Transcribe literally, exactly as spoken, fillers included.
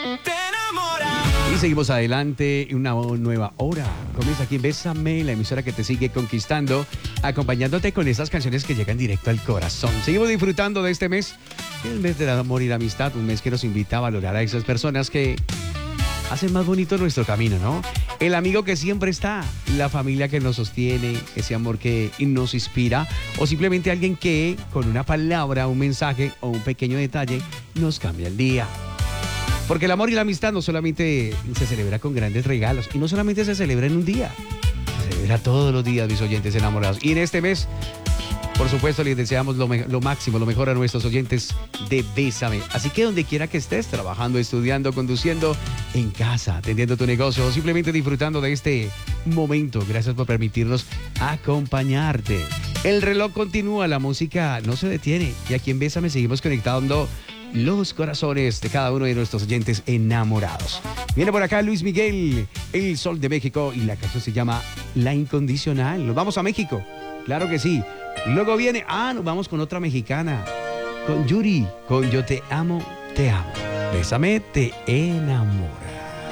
Y seguimos adelante en una nueva hora. Comienza aquí en Bésame, la emisora que te sigue conquistando, acompañándote con estas canciones que llegan directo al corazón. Seguimos disfrutando de este mes, el mes del amor y la amistad, un mes que nos invita a valorar a esas personas que hacen más bonito nuestro camino, ¿no? El amigo que siempre está, la familia que nos sostiene, ese amor que nos inspira, o simplemente alguien que con una palabra, un mensaje o un pequeño detalle nos cambia el día. Porque el amor y la amistad no solamente se celebra con grandes regalos, y no solamente se celebra en un día, se celebra todos los días, mis oyentes enamorados. Y en este mes, por supuesto, les deseamos lo, me- lo máximo, lo mejor a nuestros oyentes de Bésame. Así que donde quiera que estés, trabajando, estudiando, conduciendo, en casa, atendiendo tu negocio, o simplemente disfrutando de este momento, gracias por permitirnos acompañarte. El reloj continúa, la música no se detiene, y aquí en Bésame seguimos conectando los corazones de cada uno de nuestros oyentes enamorados. Viene por acá Luis Miguel, el Sol de México, y la canción se llama La Incondicional. Nos vamos a México, claro que sí. Luego viene, ah, nos vamos con otra mexicana, con Yuri, con Yo te amo, te amo. Bésame, te enamora.